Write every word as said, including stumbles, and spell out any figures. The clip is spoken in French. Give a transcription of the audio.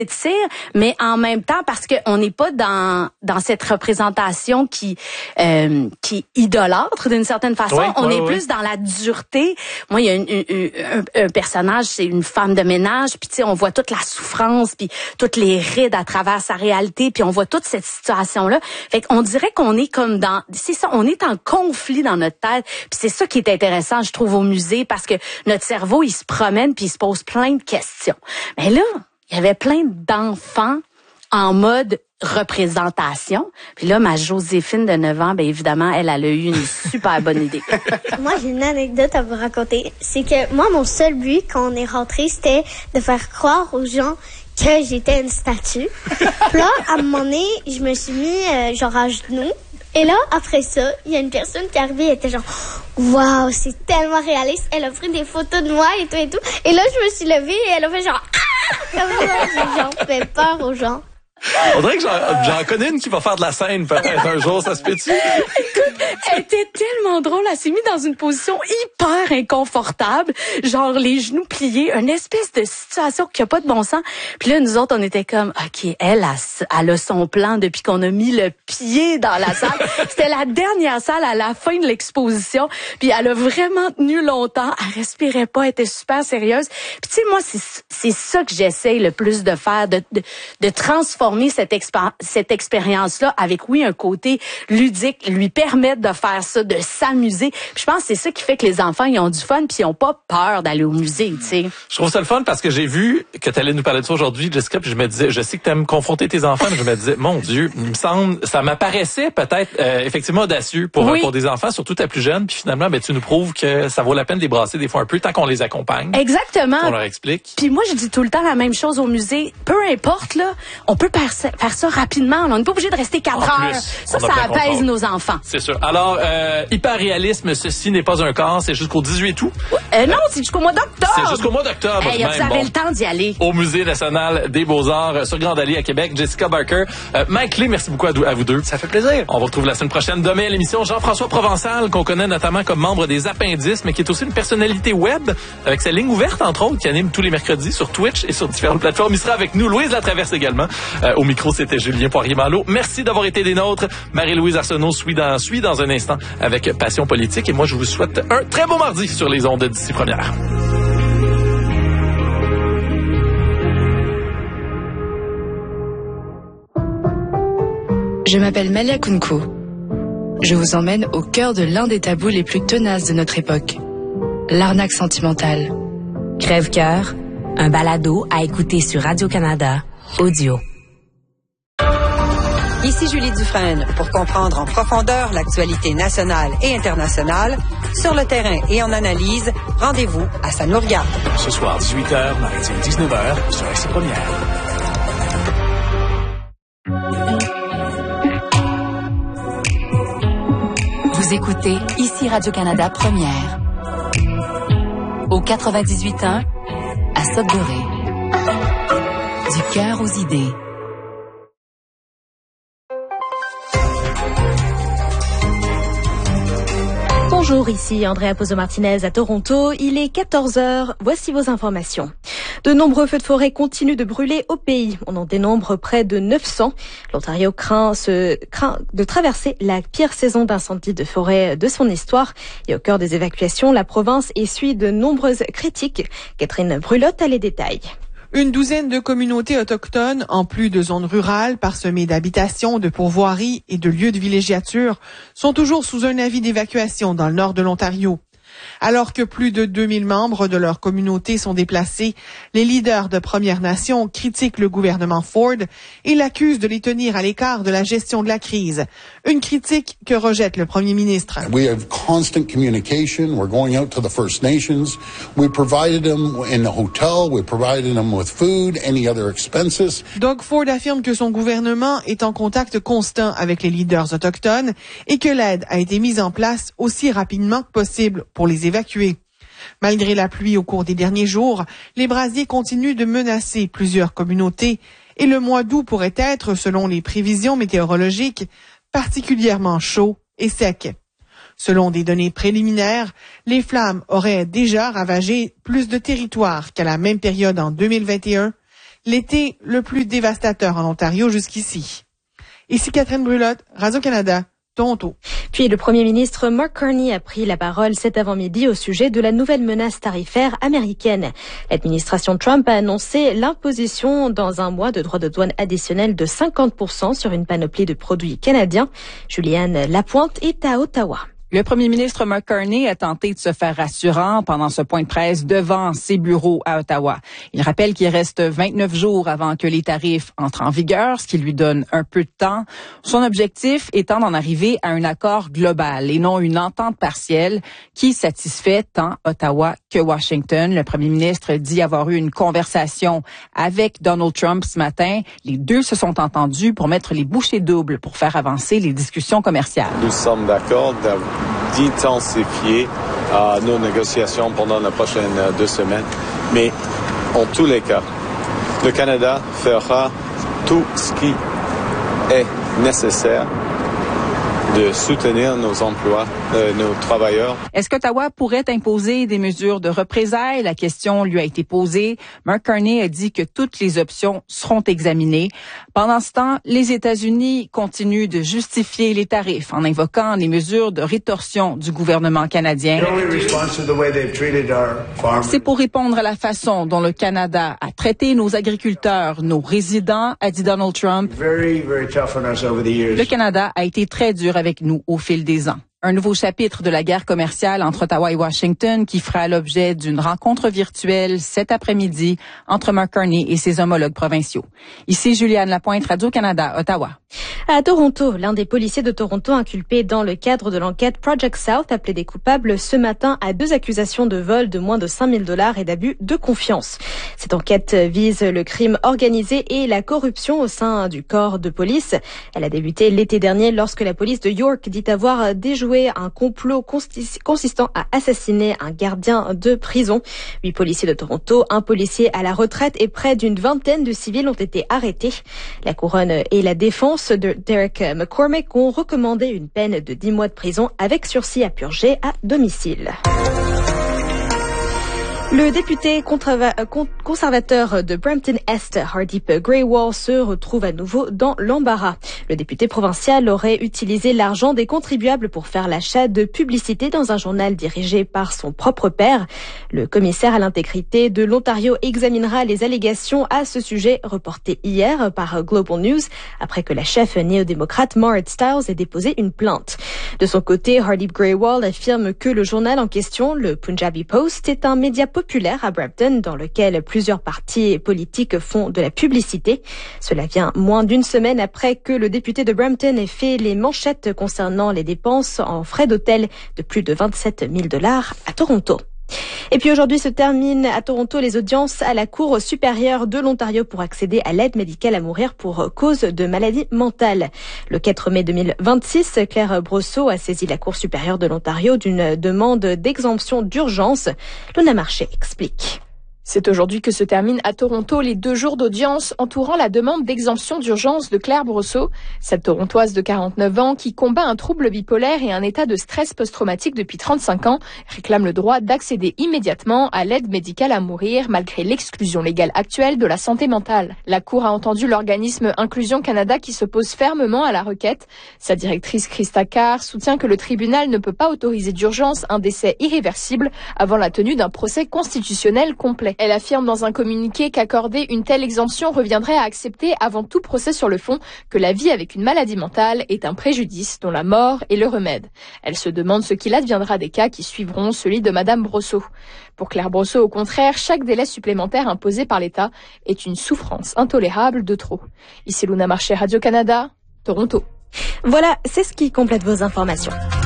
mais en même temps parce qu'on n'est pas dans dans cette représentation qui euh, qui idolâtre d'une certaine façon. Oui, on oui, est oui. plus dans la dureté. Moi, il y a une, une, un, un personnage, c'est une femme de ménage, puis tu sais, on voit toute la souffrance, puis toutes les rides à travers sa réalité, puis on voit toute cette situation-là. Fait qu'on dirait qu'on est comme dans, c'est ça, on est en conflit dans notre tête. Puis c'est ça qui est intéressant, je trouve, au musée, parce que notre cerveau, il se promène puis il se pose plein de questions. Mais là, il y avait plein d'enfants en mode représentation. Puis là, ma Joséphine de neuf ans, bien évidemment, elle, elle a eu une super bonne idée. Moi, j'ai une anecdote à vous raconter. C'est que moi, mon seul but quand on est rentré, c'était de faire croire aux gens que j'étais une statue. Puis là, à un moment donné, je me suis mis euh, genre à genoux. Et là, après ça, il y a une personne qui est arrivée, elle était genre « Waouh, c'est tellement réaliste! » Elle a pris des photos de moi et tout et tout. Et là, je me suis levée et elle a fait genre « Ah! » Comme ça, j'ai genre fait peur aux gens. On dirait que j'en, j'en connais une qui va faire de la scène peut-être un jour, ça se peut-tu? Écoute, elle était tellement drôle. Elle s'est mise dans une position hyper inconfortable, genre les genoux pliés, une espèce de situation qui a pas de bon sens. Puis là, nous autres, on était comme, OK, elle a, elle a son plan depuis qu'on a mis le pied dans la salle. C'était la dernière salle à la fin de l'exposition. Puis elle a vraiment tenu longtemps. Elle respirait pas, elle était super sérieuse. Puis tu sais, moi, c'est, c'est ça que j'essaye le plus de faire, de, de, de transformer cette, expé- cette expérience-là avec, oui, un côté ludique, lui permettre de faire ça, de s'amuser. Puis je pense que c'est ça qui fait que les enfants, ils ont du fun puis ils ont pas peur d'aller au musée, tu sais. Je trouve ça le fun parce que j'ai vu que tu allais nous parler de ça aujourd'hui, Jessica, puis je me disais, je sais que tu aimes confronter tes enfants, mais je me disais, mon Dieu, il me semble, ça m'apparaissait peut-être euh, effectivement audacieux pour, oui. pour des enfants, surtout ta plus jeune, puis finalement, ben, tu nous prouves que ça vaut la peine de les brasser des fois un peu, tant qu'on les accompagne. Exactement. On leur explique. Puis moi, je dis tout le temps la même chose au musée, peu importe, là, on peut faire ça rapidement. On n'est pas obligé de rester quatre en heures. Plus, ça, ça apaise nos enfants. C'est sûr. Alors, euh, hyper réalisme, ceci n'est pas un corps, c'est jusqu'au dix-huit août. Euh, non, c'est jusqu'au mois d'octobre. C'est jusqu'au mois d'octobre. Hey, vous avez bon, le temps d'y aller. Au Musée national des Beaux-Arts sur Grande Allée à Québec. Jessica Barker, euh, Mike Lé, merci beaucoup à, à vous deux. Ça fait plaisir. On vous retrouve la semaine prochaine. Demain à l'émission, Jean-François Provençal, qu'on connaît notamment comme membre des Appendices, mais qui est aussi une personnalité web avec sa ligne ouverte, entre autres, qui anime tous les mercredis sur Twitch et sur différentes plateformes. Il sera avec nous. Louise Latraverse également. Euh, au micro, c'était Julien Poirier-Malo. Merci d'avoir été des nôtres. Marie-Louise Arsenault suit dans, suit dans un instant avec Passion politique. Et moi, je vous souhaite un très beau mardi sur les ondes d'ici première. Je m'appelle Malia Kunko. Je vous emmène au cœur de l'un des tabous les plus tenaces de notre époque. L'arnaque sentimentale. Crève-cœur, un balado à écouter sur Radio-Canada, audio. Ici Julie Dufresne pour comprendre en profondeur l'actualité nationale et internationale. Sur le terrain et en analyse, rendez-vous à Ça nous regarde. Ce soir, dix-huit heures, mardi dix-neuf heures, sur R C Première. Vous écoutez ici Radio-Canada Première. Au quatre-vingt-dix-huit point un, à Sudbury. Du cœur aux idées. Bonjour, ici Andrea Pozo-Martinez à Toronto. Il est quatorze heures. Voici vos informations. De nombreux feux de forêt continuent de brûler au pays. On en dénombre près de neuf cents. L'Ontario craint, se, craint de traverser la pire saison d'incendie de forêt de son histoire. Et au cœur des évacuations, la province essuie de nombreuses critiques. Catherine Brulotte a les détails. Une douzaine de communautés autochtones, en plus de zones rurales parsemées d'habitations, de pourvoiries et de lieux de villégiature, sont toujours sous un avis d'évacuation dans le nord de l'Ontario. Alors que plus de deux mille membres de leur communauté sont déplacés, les leaders de Premières Nations critiquent le gouvernement Ford et l'accusent de les tenir à l'écart de la gestion de la crise. Une critique que rejette le premier ministre. We have constant communication. We're going out to the First Nations. We provided them in a hotel. We provided them with food, any other expenses. Doug Ford affirme que son gouvernement est en contact constant avec les leaders autochtones et que l'aide a été mise en place aussi rapidement que possible pour les évacuer. Malgré la pluie au cours des derniers jours, les brasiers continuent de menacer plusieurs communautés et le mois d'août pourrait être, selon les prévisions météorologiques, particulièrement chaud et sec. Selon des données préliminaires, les flammes auraient déjà ravagé plus de territoires qu'à la même période en deux mille vingt et un, l'été le plus dévastateur en Ontario jusqu'ici. Ici Catherine Brulotte, Radio-Canada, Toronto. Puis le premier ministre Mark Carney a pris la parole cet avant-midi au sujet de la nouvelle menace tarifaire américaine. L'administration Trump a annoncé l'imposition dans un mois de droits de douane additionnels de cinquante pour cent sur une panoplie de produits canadiens. Juliane Lapointe est à Ottawa. Le premier ministre Mark Carney a tenté de se faire rassurant pendant ce point de presse devant ses bureaux à Ottawa. Il rappelle qu'il reste vingt-neuf jours avant que les tarifs entrent en vigueur, ce qui lui donne un peu de temps. Son objectif étant d'en arriver à un accord global et non une entente partielle qui satisfait tant Ottawa que Washington. Le premier ministre dit avoir eu une conversation avec Donald Trump ce matin. Les deux se sont entendus pour mettre les bouchées doubles pour faire avancer les discussions commerciales. Nous sommes d'accord d'intensifier euh, nos négociations pendant les prochaines euh, deux semaines. Mais en tous les cas, le Canada fera tout ce qui est nécessaire de soutenir nos emplois, euh, nos travailleurs. Est-ce qu'Ottawa pourrait imposer des mesures de représailles? La question lui a été posée. Mark Carney a dit que toutes les options seront examinées. Pendant ce temps, les États-Unis continuent de justifier les tarifs en invoquant les mesures de rétorsion du gouvernement canadien. C'est pour répondre à la façon dont le Canada a traité nos agriculteurs, nos résidents, a dit Donald Trump. Le Canada a été très dur avec nous au fil des ans. Un nouveau chapitre de la guerre commerciale entre Ottawa et Washington qui fera l'objet d'une rencontre virtuelle cet après-midi entre Mark Carney et ses homologues provinciaux. Ici Juliane Lapointe, Radio-Canada, Ottawa. À Toronto, l'un des policiers de Toronto inculpé dans le cadre de l'enquête Project South a plaidé coupable ce matin à deux accusations de vol de moins de cinq mille dollars et d'abus de confiance. Cette enquête vise le crime organisé et la corruption au sein du corps de police. Elle a débuté l'été dernier lorsque la police de York dit avoir déjoué un complot consistant à assassiner un gardien de prison. Huit policiers de Toronto, un policier à la retraite et près d'une vingtaine de civils ont été arrêtés. La couronne et la défense de Derek McCormick ont recommandé une peine de dix mois de prison avec sursis à purger à domicile. Le député conservateur de Brampton-Est, Hardeep Grewal, se retrouve à nouveau dans l'embarras. Le député provincial aurait utilisé l'argent des contribuables pour faire l'achat de publicité dans un journal dirigé par son propre père. Le commissaire à l'intégrité de l'Ontario examinera les allégations à ce sujet reportées hier par Global News après que la chef néo-démocrate Marit Stiles ait déposé une plainte. De son côté, Hardeep Grewal affirme que le journal en question, le Punjabi Post, est un média populaire à Brampton dans lequel plusieurs partis politiques font de la publicité. Cela vient moins d'une semaine après que le député de Brampton ait fait les manchettes concernant les dépenses en frais d'hôtel de plus de vingt-sept mille dollars à Toronto. Et puis aujourd'hui se terminent à Toronto les audiences à la Cour supérieure de l'Ontario pour accéder à l'aide médicale à mourir pour cause de maladie mentale. Le quatre mai deux mille vingt-six, Claire Brosseau a saisi la Cour supérieure de l'Ontario d'une demande d'exemption d'urgence. Luna Marché explique. C'est aujourd'hui que se terminent à Toronto les deux jours d'audience entourant la demande d'exemption d'urgence de Claire Brosseau, cette Torontoise de quarante-neuf ans qui combat un trouble bipolaire et un état de stress post-traumatique depuis trente-cinq ans, réclame le droit d'accéder immédiatement à l'aide médicale à mourir malgré l'exclusion légale actuelle de la santé mentale. La Cour a entendu l'organisme Inclusion Canada qui s'oppose fermement à la requête. Sa directrice Christa Carr soutient que le tribunal ne peut pas autoriser d'urgence un décès irréversible avant la tenue d'un procès constitutionnel complet. Elle affirme dans un communiqué qu'accorder une telle exemption reviendrait à accepter avant tout procès sur le fond que la vie avec une maladie mentale est un préjudice dont la mort est le remède. Elle se demande ce qu'il adviendra des cas qui suivront celui de Madame Brosseau. Pour Claire Brosseau, au contraire, chaque délai supplémentaire imposé par l'État est une souffrance intolérable de trop. Ici Luna Marché, Radio-Canada, Toronto. Voilà, c'est ce qui complète vos informations.